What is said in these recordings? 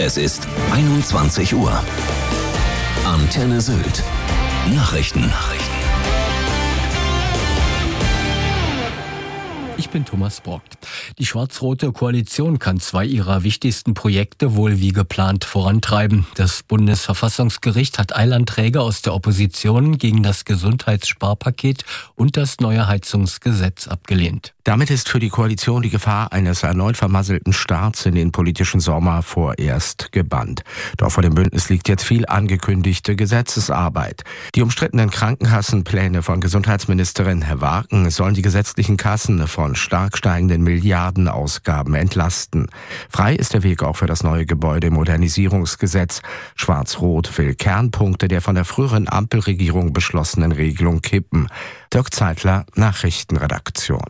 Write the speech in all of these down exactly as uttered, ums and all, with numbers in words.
Es ist einundzwanzig Uhr. Antenne Sylt. Nachrichten. Nachrichten. Ich bin Thomas Borgt. Die schwarz-rote Koalition kann zwei ihrer wichtigsten Projekte wohl wie geplant vorantreiben. Das Bundesverfassungsgericht hat Eilanträge aus der Opposition gegen das Gesundheitssparpaket und das neue Heizungsgesetz abgelehnt. Damit ist für die Koalition die Gefahr eines erneut vermasselten Starts in den politischen Sommer vorerst gebannt. Doch vor dem Bündnis liegt jetzt viel angekündigte Gesetzesarbeit. Die umstrittenen Krankenkassenpläne von Gesundheitsministerin Wagen sollen die gesetzlichen Kassen von stark steigenden Milliardenausgaben entlasten. Frei ist der Weg auch für das neue Gebäudemodernisierungsgesetz. Schwarz-Rot will Kernpunkte der von der früheren Ampelregierung beschlossenen Regelung kippen. Dirk Zeitler, Nachrichtenredaktion.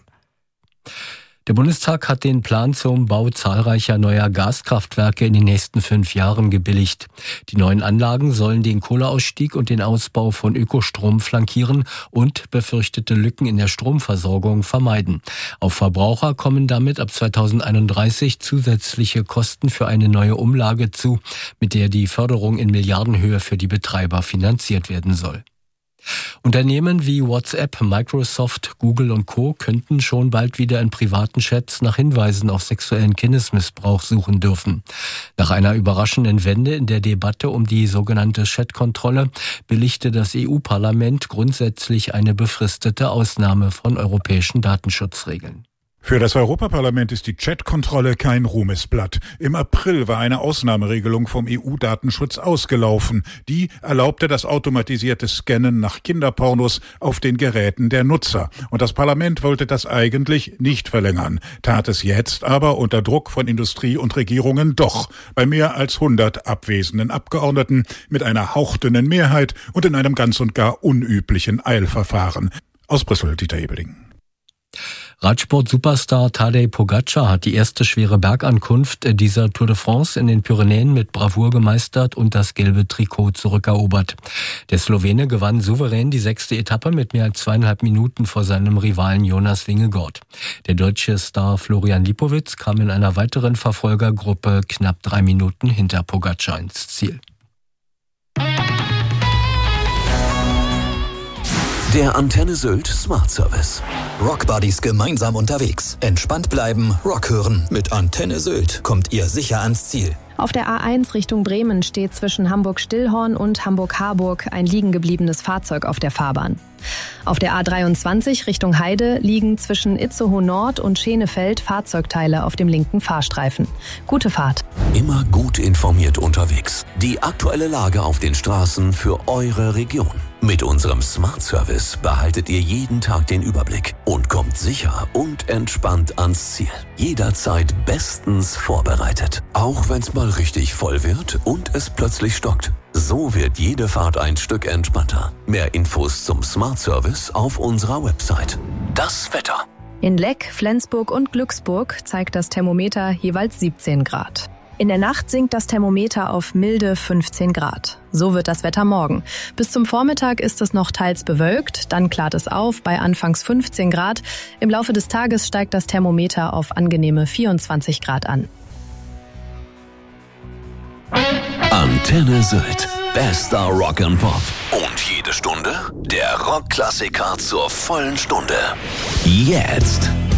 Der Bundestag hat den Plan zum Bau zahlreicher neuer Gaskraftwerke in den nächsten fünf Jahren gebilligt. Die neuen Anlagen sollen den Kohleausstieg und den Ausbau von Ökostrom flankieren und befürchtete Lücken in der Stromversorgung vermeiden. Auf Verbraucher kommen damit ab zweitausendeinunddreißig zusätzliche Kosten für eine neue Umlage zu, mit der die Förderung in Milliardenhöhe für die Betreiber finanziert werden soll. Unternehmen wie WhatsApp, Microsoft, Google und Co. könnten schon bald wieder in privaten Chats nach Hinweisen auf sexuellen Kindesmissbrauch suchen dürfen. Nach einer überraschenden Wende in der Debatte um die sogenannte Chatkontrolle billigte das E U-Parlament grundsätzlich eine befristete Ausnahme von europäischen Datenschutzregeln. Für das Europaparlament ist die Chat-Kontrolle kein Ruhmesblatt. Im April war eine Ausnahmeregelung vom E U-Datenschutz ausgelaufen. Die erlaubte das automatisierte Scannen nach Kinderpornos auf den Geräten der Nutzer. Und das Parlament wollte das eigentlich nicht verlängern, tat es jetzt aber unter Druck von Industrie und Regierungen doch. Bei mehr als hundert abwesenden Abgeordneten mit einer hauchdünnen Mehrheit und in einem ganz und gar unüblichen Eilverfahren. Aus Brüssel, Dieter Ebeling. Radsport-Superstar Tadej Pogačar hat die erste schwere Bergankunft dieser Tour de France in den Pyrenäen mit Bravour gemeistert und das gelbe Trikot zurückerobert. Der Slowene gewann souverän die sechste Etappe mit mehr als zweieinhalb Minuten vor seinem Rivalen Jonas Vingegaard. Der deutsche Star Florian Lipowitz kam in einer weiteren Verfolgergruppe knapp drei Minuten hinter Pogačar ins Ziel. Der Antenne Sylt Smart Service. Rockbuddies gemeinsam unterwegs. Entspannt bleiben, Rock hören. Mit Antenne Sylt kommt ihr sicher ans Ziel. Auf der A eins Richtung Bremen steht zwischen Hamburg-Stillhorn und Hamburg-Harburg ein liegengebliebenes Fahrzeug auf der Fahrbahn. Auf der A dreiundzwanzig Richtung Heide liegen zwischen Itzehoe Nord und Schenefeld Fahrzeugteile auf dem linken Fahrstreifen. Gute Fahrt. Immer gut informiert unterwegs. Die aktuelle Lage auf den Straßen für eure Region. Mit unserem Smart Service behaltet ihr jeden Tag den Überblick und kommt sicher und entspannt ans Ziel. Jederzeit bestens vorbereitet. Auch wenn es mal richtig voll wird und es plötzlich stockt. So wird jede Fahrt ein Stück entspannter. Mehr Infos zum Smart Service auf unserer Website. Das Wetter. In Leck, Flensburg und Glücksburg zeigt das Thermometer jeweils siebzehn Grad. In der Nacht sinkt das Thermometer auf milde fünfzehn Grad. So wird das Wetter morgen. Bis zum Vormittag ist es noch teils bewölkt, dann klart es auf bei anfangs fünfzehn Grad. Im Laufe des Tages steigt das Thermometer auf angenehme vierundzwanzig Grad an. Antenne Sylt. Bester Rock and Pop. Und jede Stunde der Rockklassiker zur vollen Stunde. Jetzt